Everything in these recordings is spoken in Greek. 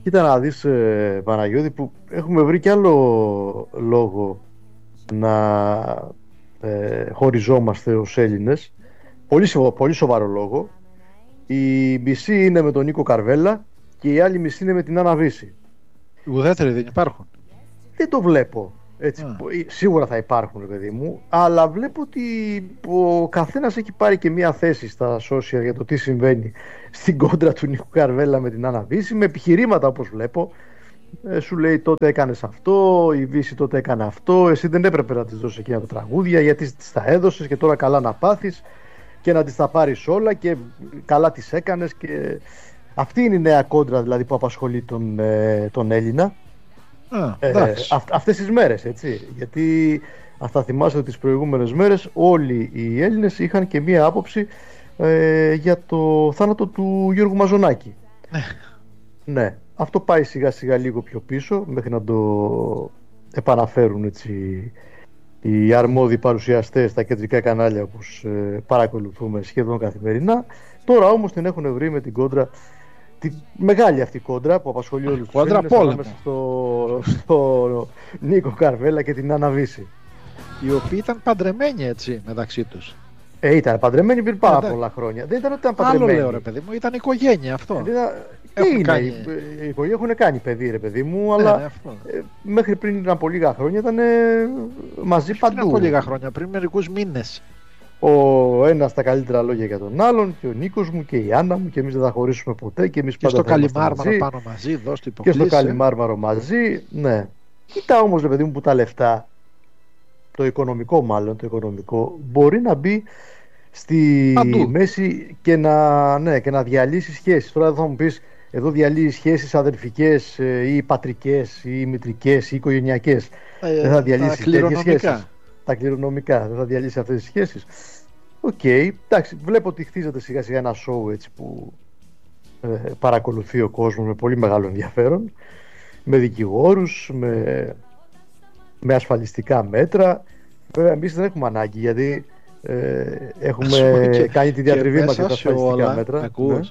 Κοίτα να δεις, Παναγιώτη, που έχουμε βρει κι άλλο λόγο να χωριζόμαστε ως Έλληνες. Πολύ σοβαρό λόγο. Η μισή είναι με τον Νίκο Καρβέλα και η άλλη μισή είναι με την Άννα Βύση. Ουδέτεροι δεν υπάρχουν. Δεν το βλέπω. Έτσι, σίγουρα θα υπάρχουν, παιδί μου, αλλά βλέπω ότι ο καθένας έχει πάρει και μία θέση στα social για το τι συμβαίνει στην κόντρα του Νίκου Καρβέλα με την Άννα Βύση, με επιχειρήματα όπως βλέπω. Σου λέει τότε έκανες αυτό, η Βύση τότε έκανε αυτό, εσύ δεν έπρεπε να της δώσεις εκείνα τα τραγούδια, γιατί της τα έδωσες και τώρα καλά να πάθεις και να τις τα πάρεις όλα και καλά τις έκανες. Και αυτή είναι η νέα κόντρα δηλαδή που απασχολεί τον Έλληνα. Αυτές τις μέρες, έτσι, γιατί θα θυμάστε ότι τις προηγούμενες μέρες όλοι οι Έλληνες είχαν και μία άποψη για το θάνατο του Γιώργου Μαζονάκη. Ναι, αυτό πάει σιγά σιγά λίγο πιο πίσω μέχρι να το επαναφέρουν, έτσι, οι αρμόδιοι παρουσιαστές στα κεντρικά κανάλια, όπως παρακολουθούμε σχεδόν καθημερινά. Τώρα όμως την έχουν βρει με την κόντρα, τη μεγάλη αυτή κόντρα που απασχολεί όλους τους Έλληνες, ανάμεσα στο Νίκο Καρβέλα και την Άννα Βύση, οι οποίοι ήταν παντρεμένοι, έτσι, μεταξύ τους. Ήταν παντρεμένοι πριν πάρα πολλά χρόνια. Δεν ήταν ότι ήταν παντρεμένοι. Άλλο λέω, ρε παιδί μου, ήταν οικογένεια αυτό. Οι οικογένειες έχουν κάνει παιδί, ρε παιδί μου, αλλά μέχρι πριν από λίγα χρόνια ήταν μαζί παντού. Πριν από λίγα χρόνια, πριν μερικούς μήνες. Ο ένας τα καλύτερα λόγια για τον άλλον, και ο Νίκος μου και η Άννα μου, και εμείς δεν θα χωρίσουμε ποτέ. Και εμείς πάντα στο Καλιμάρμαρο πάνω μαζί, δώστε υποκλήσεις. Και στο Καλιμάρμαρο μαζί, ναι. Κοίτα όμως, ρε παιδί μου, που τα λεφτά, το οικονομικό μπορεί να μπει στη μέση και να διαλύσει σχέσεις. Τώρα δεν θα μου πεις, εδώ διαλύει σχέσεις αδερφικές ή πατρικές ή μητρικές ή οικογενειακές. Δεν θα διαλύσει τέτοιες σχέσεις. Τα κληρονομικά, δεν θα διαλύσει αυτές τις σχέσεις. Εντάξει, βλέπω ότι χτίζεται σιγά σιγά ένα show, έτσι, που παρακολουθεί ο κόσμος με πολύ μεγάλο ενδιαφέρον, με δικηγόρους, με ασφαλιστικά μέτρα. Βέβαια εμείς δεν έχουμε ανάγκη, γιατί έχουμε κάνει τη διατριβή μας για τα ασφαλιστικά μέτρα.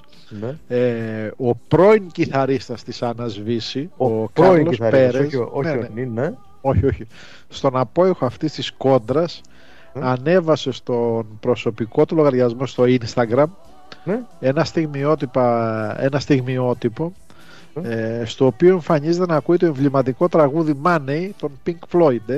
Ο πρώην κιθαρίστας της Άννας Βύση, ο Κάρλος Πέρες, όχι, στον απόϊχο αυτής της κόντρας, ανέβασε στον προσωπικό του λογαριασμό στο Instagram ένα στιγμιότυπο στο οποίο εμφανίζεται να ακούει το εμβληματικό τραγούδι Money των Pink Floyd.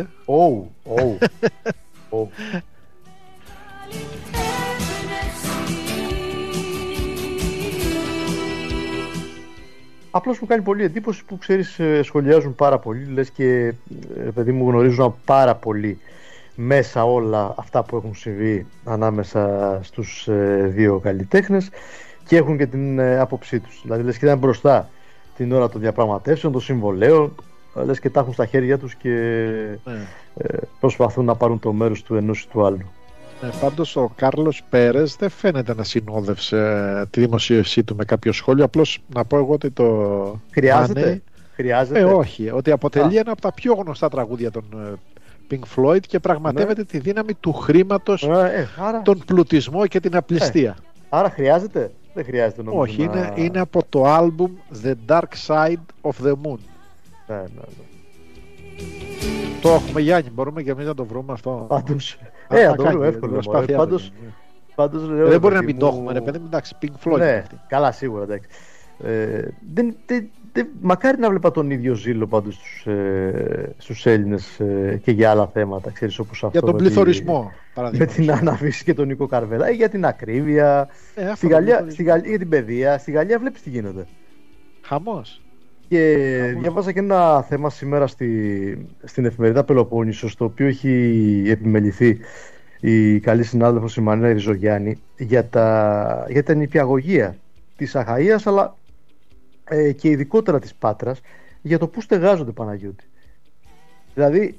Απλώς μου κάνει πολύ εντύπωση που, ξέρεις, σχολιάζουν πάρα πολύ, λες και παιδί μου γνωρίζουν πάρα πολύ μέσα όλα αυτά που έχουν συμβεί ανάμεσα στους δύο καλλιτέχνες και έχουν και την άποψή τους. Δηλαδή λες και ήταν μπροστά την ώρα των διαπραγματεύσεων, των συμβολέων, λες και τα έχουν στα χέρια τους και προσπαθούν να πάρουν το μέρος του ενός ή του άλλου. Πάντως ο Κάρλος Πέρες δεν φαίνεται να συνόδευσε τη δημοσίευσή του με κάποιο σχόλιο. Απλώς να πω εγώ ότι το χρειάζεται. Όχι, ότι αποτελεί ένα από τα πιο γνωστά τραγούδια των Pink Floyd και πραγματεύεται τη δύναμη του χρήματος, τον πλουτισμό και την απληστία. Άρα χρειάζεται. Δεν χρειάζεται, νομίζω. Όχι, είναι από το άλμπουμ The Dark Side of the Moon. Το έχουμε, Γιάννη, μπορούμε και εμείς να το βρούμε αυτό. Πάντως το βρούμε εύκολο. Πάντως δεν μπορεί να μην το έχουμε, ρε παιδί μου, εντάξει, Pink Floyd. Ναι, καλά, σίγουρα, εντάξει. Μακάρι να βλέπα τον ίδιο ζήλο πάντως στους Έλληνες και για άλλα θέματα, ξέρεις, όπως αυτό. Για τον πληθωρισμό, με την Άννα Βύση και τον Νίκο Καρβέλα, για την ακρίβεια, στη Γαλλία, για την παιδεία. Στη Γαλλία βλέπεις τι γίνεται. Χαμός. Και διαβάζα και ένα θέμα σήμερα στην εφημερίδα Πελοπόννησος, στο οποίο έχει επιμεληθεί η καλή συνάδελφος η Μαρίνα Ριζογιάννη για την νηπιαγωγία της Αχαΐας, αλλά και ειδικότερα της Πάτρας, για το που στεγάζονται, Παναγιώτη. Δηλαδή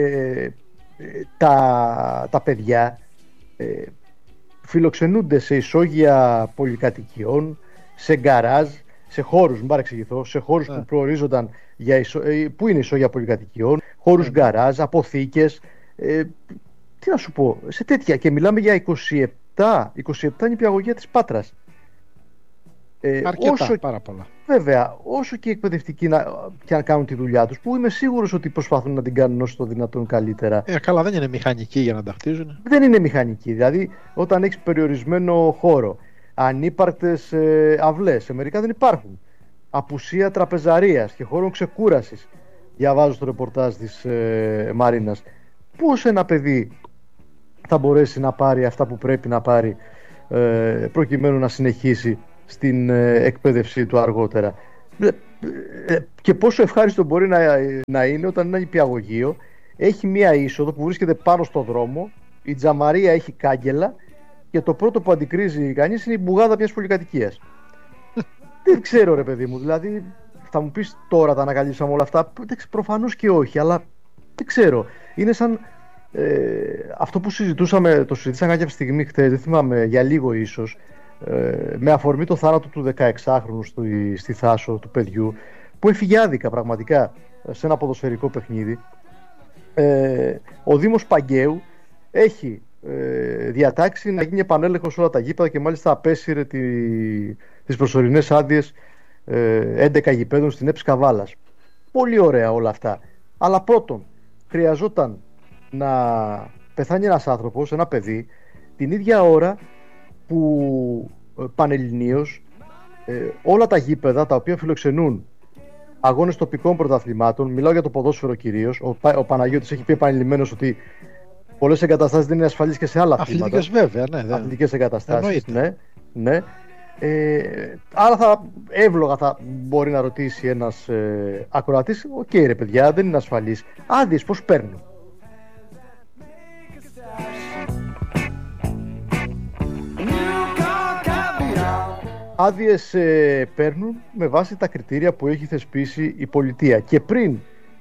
τα παιδιά φιλοξενούνται σε ισόγεια πολυκατοικιών, σε γκαράζ, σε χώρους, μην παρεξηγηθώ, σε χώρους που προορίζονταν που είναι ισόγεια πολυκατοικιών, χώρους γκαράζ, αποθήκες, τι να σου πω, σε τέτοια, και μιλάμε για 27 νηπιαγωγεία της Πάτρας. Αρκετά, πάρα πολλά. Βέβαια, όσο και οι εκπαιδευτικοί και αν κάνουν τη δουλειά τους, που είμαι σίγουρος ότι προσπαθούν να την κάνουν όσο το δυνατόν καλύτερα. Καλά, δεν είναι μηχανικοί για να τα χτίζουν. Δεν είναι μηχανικοί. Δηλαδή, όταν έχεις περιορισμένο χώρο, ανύπαρκτες αυλές, σε μερικά δεν υπάρχουν. Απουσία τραπεζαρίας και χώρων ξεκούρασης. Διαβάζω στο ρεπορτάζ της Μαρίνας. Πώς ένα παιδί θα μπορέσει να πάρει αυτά που πρέπει να πάρει προκειμένου να συνεχίσει στην εκπαίδευσή του αργότερα, και πόσο ευχάριστο μπορεί να είναι όταν ένα νηπιαγωγείο έχει μία είσοδο που βρίσκεται πάνω στο δρόμο, η τζαμαρία έχει κάγκελα και το πρώτο που αντικρίζει κανείς είναι η μπουγάδα μιας πολυκατοικίας. Δεν ξέρω, ρε παιδί μου, δηλαδή θα μου πεις τώρα τα ανακαλύψαμε όλα αυτά, προφανώς και όχι, αλλά δεν ξέρω, είναι σαν αυτό που συζητήσαμε κάποια στιγμή χθες, δεν θυμάμαι, για λίγο ίσως, με αφορμή το θάνατο του 16χρονου στη Θάσο, του παιδιού, που έφυγε άδικα πραγματικά σε ένα ποδοσφαιρικό παιχνίδι. Ο Δήμος Παγκαίου έχει διατάξει να γίνει επανέλεγχος όλα τα γήπεδα και μάλιστα απέσυρε τις προσωρινές άδειες 11 γηπέδων στην ΕΠΣ Καβάλας. Πολύ ωραία όλα αυτά. Αλλά πρώτον, χρειαζόταν να πεθάνει ένας άνθρωπος, ένα παιδί, την ίδια ώρα που πανελληνίως όλα τα γήπεδα τα οποία φιλοξενούν αγώνες τοπικών πρωταθλημάτων, μιλάω για το ποδόσφαιρο κυρίως, ο Παναγιώτης έχει πει επανειλημμένος ότι πολλές εγκαταστάσεις δεν είναι ασφαλείς και σε άλλα αθλήματα. Αθλητικές βέβαια, ναι. Αθλητικές εγκαταστάσεις, ναι. Άρα εύλογα θα μπορεί να ρωτήσει ένας ακροατής, οκ, ρε παιδιά, δεν είναι ασφαλείς. Άδειες πώς παίρνουν? Άδειες παίρνουν με βάση τα κριτήρια που έχει θεσπίσει η πολιτεία. Και πριν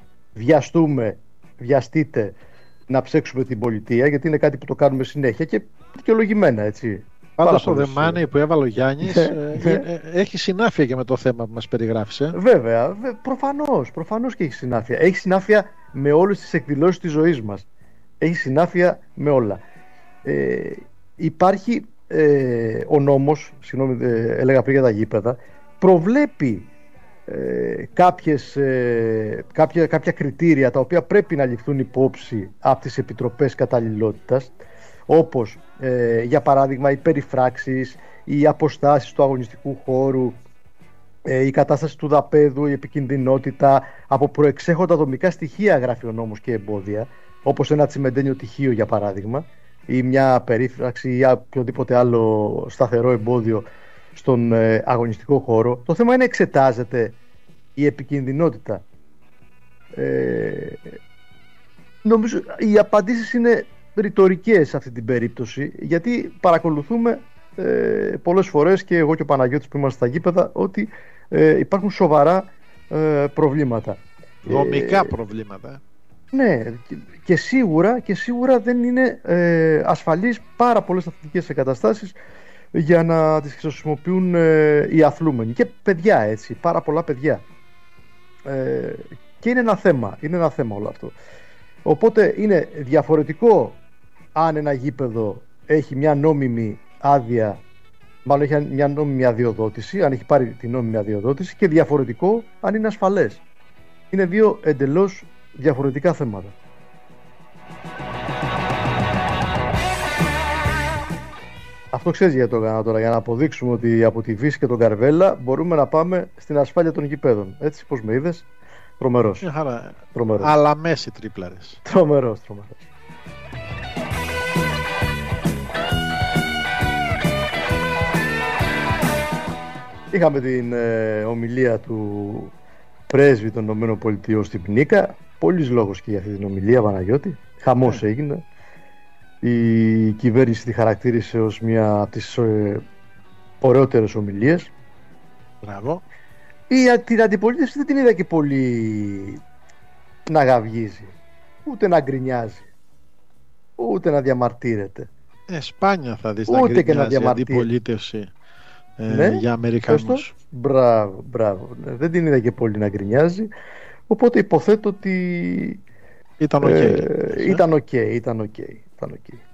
βιαστείτε να ψέξουμε την πολιτεία, γιατί είναι κάτι που το κάνουμε συνέχεια και δικαιολογημένα, έτσι. Πάντως το The Money που έβαλε ο Γιάννης έχει συνάφεια και με το θέμα που μας περιγράφησε. Βέβαια, προφανώς και έχει συνάφεια. Έχει συνάφεια με όλες τις εκδηλώσεις της ζωής μας. Έχει συνάφεια με όλα. Υπάρχει ο νόμος, συγγνώμη, έλεγα πριν για τα γήπεδα, προβλέπει κάποια κριτήρια τα οποία πρέπει να ληφθούν υπόψη από τις επιτροπές καταλληλότητας, όπως για παράδειγμα οι περιφράξεις, οι αποστάσεις του αγωνιστικού χώρου, η κατάσταση του δαπέδου, η επικινδυνότητα από προεξέχοντα δομικά στοιχεία, γράφει ο νόμος, και εμπόδια, όπως ένα τσιμεντένιο τυχείο για παράδειγμα, ή μια περίφραξη ή οποιοδήποτε άλλο σταθερό εμπόδιο στον αγωνιστικό χώρο. Το θέμα είναι εξετάζεται η επικινδυνότητα. Νομίζω οι απαντήσεις είναι ρητορικές σε αυτή την περίπτωση, γιατί παρακολουθούμε πολλές φορές, και εγώ και ο Παναγιώτης που είμαστε στα γήπεδα, ότι υπάρχουν σοβαρά προβλήματα. Δομικά προβλήματα. Ναι, και σίγουρα δεν είναι ασφαλείς πάρα πολλές αθλητικές εγκαταστάσεις για να τις χρησιμοποιούν οι αθλούμενοι και παιδιά, έτσι, πάρα πολλά παιδιά, και είναι ένα θέμα όλο αυτό. Οπότε είναι διαφορετικό αν ένα γήπεδο έχει μια νόμιμη άδεια, μάλλον έχει μια νόμιμη αδειοδότηση, αν έχει πάρει την νόμιμη αδειοδότηση, και διαφορετικό αν είναι ασφαλές. Είναι δύο εντελώς διαφορετικά θέματα. Αυτό ξέρεις γιατί το έκανα τώρα, για να αποδείξουμε ότι από τη Βύση και τον Καρβέλα μπορούμε να πάμε στην ασφάλεια των γηπέδων. Έτσι, πώς με είδες? Τρομερός. Αλλά μέση τρίπλαρες. Τρομερός. Είχαμε την ομιλία του πρέσβη των ΗΠΑ στην Πνίκα. Πολύς λόγος και για αυτή την ομιλία, Παναγιώτη. Χαμός έγινε. Η κυβέρνηση τη χαρακτήρισε ως μια από τις ωραιότερες ομιλίες. Μπράβο. Την αντιπολίτευση δεν την είδα και πολύ να γαυγίζει, ούτε να γκρινιάζει, ούτε να διαμαρτύρεται. Σπάνια θα δεις να γκρινιάζει η αντιπολίτευση για Αμερικανούς. Μπράβο. Δεν την είδα και πολύ να γκρινιάζει, οπότε υποθέτω ότι ήταν οκ.